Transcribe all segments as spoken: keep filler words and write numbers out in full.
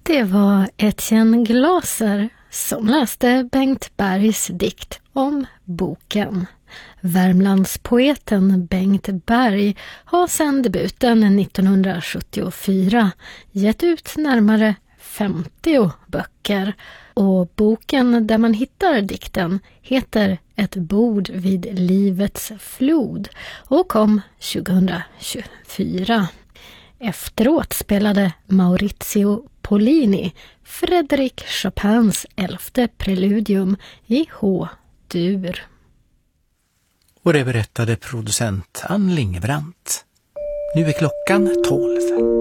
Det var Etienne Glaser som läste Bengt Bergs dikt om boken. Värmlandspoeten Bengt Berg har sedan debuten nittonhundrasjuttiofyra gett ut närmare femtio böcker, och boken där man hittar dikten heter Ett bord vid livets flod och kom tjugohundratjugofyra. Efteråt spelade Maurizio Pollini Frédéric Chopins elfte preludium i H-dur. Och det berättade producent Ann Lingebrandt. Nu är klockan tolv.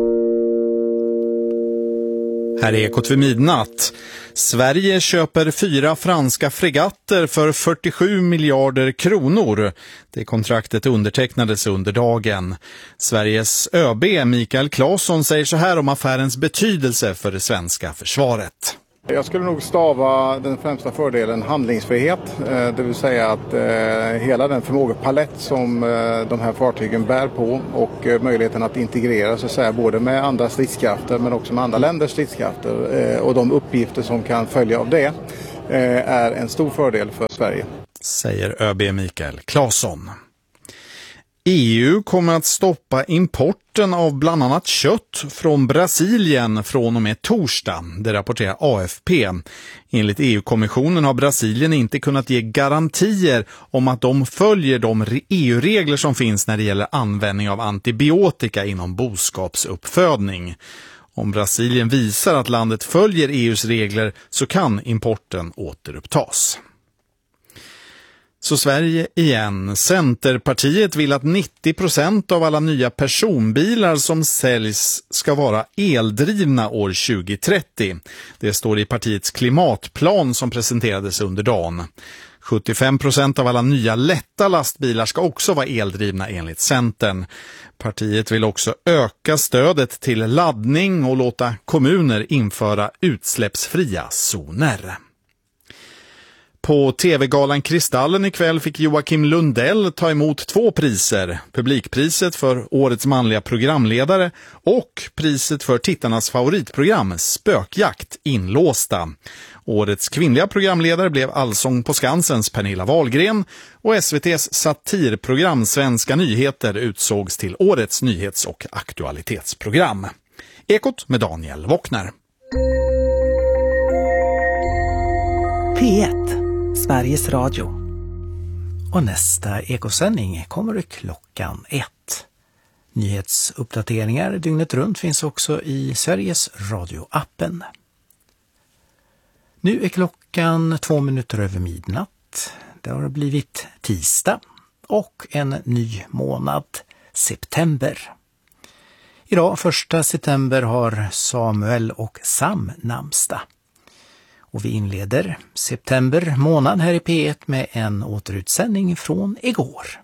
Här är Ekot vid midnatt. Sverige köper fyra franska fregatter för fyrtiosju miljarder kronor. Det kontraktet undertecknades under dagen. Sveriges ÖB Mikael Claesson säger så här om affärens betydelse för det svenska försvaret. Jag skulle nog stava den främsta fördelen handlingsfrihet, det vill säga att hela den förmågepalett som de här fartygen bär på och möjligheten att integrera så att säga, både med andra stridskrafter men också med andra länders stridskrafter och de uppgifter som kan följa av det är en stor fördel för Sverige. Säger ÖB Mikael Claesson. E U kommer att stoppa importen av bland annat kött från Brasilien från och med torsdag, det rapporterar A F P. Enligt E U-kommissionen har Brasilien inte kunnat ge garantier om att de följer de E U-regler som finns när det gäller användning av antibiotika inom boskapsuppfödning. Om Brasilien visar att landet följer E U:s regler så kan importen återupptas. Så Sverige igen. Centerpartiet vill att nittio procent av alla nya personbilar som säljs ska vara eldrivna år tjugo trettio. Det står i partiets klimatplan som presenterades under dagen. sjuttiofem procent av alla nya lätta lastbilar ska också vara eldrivna enligt Centern. Partiet vill också öka stödet till laddning och låta kommuner införa utsläppsfria zoner. På tv-galan Kristallen ikväll fick Joakim Lundell ta emot två priser. Publikpriset för årets manliga programledare och priset för tittarnas favoritprogram Spökjakt inlåsta. Årets kvinnliga programledare blev Allsång på Skansens Pernilla Wahlgren och S V T:s satirprogram Svenska nyheter utsågs till årets nyhets- och aktualitetsprogram. Ekot med Daniel Wockner. P ett, Sveriges Radio. Och nästa ekosändning kommer klockan ett. Nyhetsuppdateringar dygnet runt finns också i Sveriges Radio-appen. Nu är klockan två minuter över midnatt. Det har blivit tisdag och en ny månad, september. Idag, första september, har Samuel och Sam namnsdag. Och vi inleder september månad här i P ett med en återutsändning från igår.